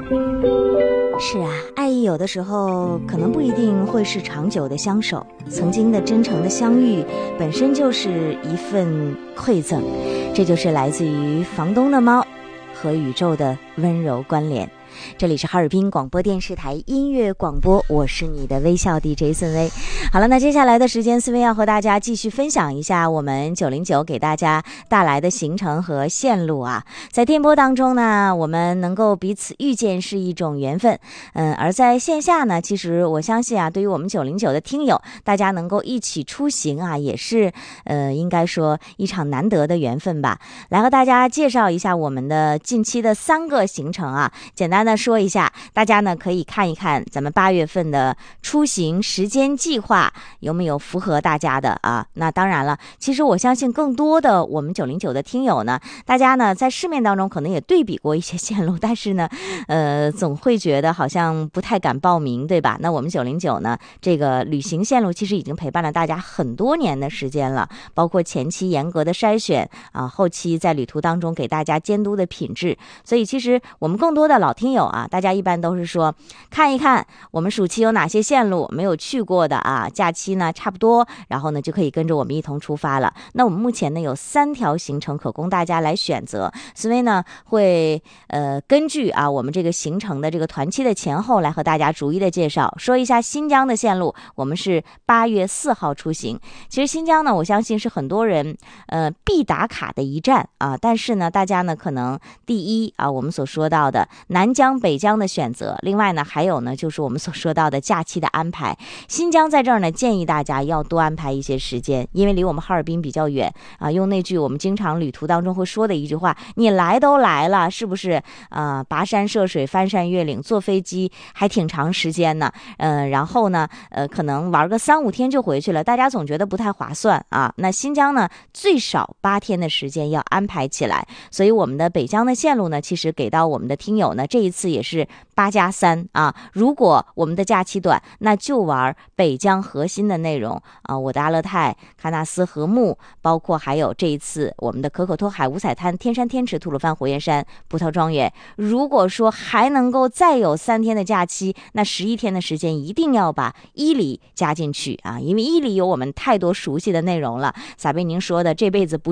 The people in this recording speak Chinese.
是啊，爱意有的时候可能不一定会是长久的相守，曾经的真诚的相遇本身就是一份馈赠，这就是来自于房东的猫和宇宙的温柔关联。这里是哈尔滨广播电视台音乐广播，我是你的微笑 DJ 孙薇。好了，那接下来的时间，孙薇要和大家继续分享一下我们909给大家带来的行程和线路啊。在电波当中呢，我们能够彼此遇见是一种缘分，而在线下呢，其实我相信啊，对于我们909的听友，大家能够一起出行啊，也是应该说一场难得的缘分吧。来和大家介绍一下我们的近期的3个行程啊，简单的说一下，大家呢可以看一看咱们8月份的出行时间计划有没有符合大家的啊。那当然了，其实我相信更多的我们909的听友呢，大家呢在市面当中可能也对比过一些线路，但是呢总会觉得好像不太敢报名，对吧？那我们909呢，这个旅行线路其实已经陪伴了大家很多年的时间了，包括前期严格的筛选啊，后期在旅途当中给大家监督的品质。所以其实我们更多的老听友啊，大家一般都是说看一看我们暑期有哪些线路没有去过的啊，假期呢差不多，然后呢就可以跟着我们一同出发了。那我们目前呢有3条行程可供大家来选择，所以呢会根据啊我们这个行程的这个团期的前后来和大家逐一的介绍。说一下新疆的线路，我们是8月4号出行。其实新疆呢，我相信是很多人必打卡的一站啊，但是呢大家呢可能第一啊我们所说到的南疆北疆的选择，另外呢还有呢就是我们所说到的假期的安排。新疆在这儿呢建议大家要多安排一些时间，因为离我们哈尔滨比较远啊，用那句我们经常旅途当中会说的一句话，你来都来了，是不是跋山涉水翻山越岭，坐飞机还挺长时间呢，然后呢可能玩个3-5天就回去了，大家总觉得不太划算啊。那新疆呢最少8天的时间要安排起来，所以我们的北疆的线路呢，其实给到我们的听友呢，这一次也是8+3啊。如果我们的假期短，那就玩北疆核心的内容啊，我的阿勒泰、喀纳斯禾木，包括还有这一次我们的可可托海、五彩滩、天山天池、吐鲁番火焰山、葡萄庄园。如果说还能够再有3天的假期，那11天的时间一定要把伊犁加进去啊，因为伊犁有我们太多熟悉的内容了。撒贝宁说的这辈子不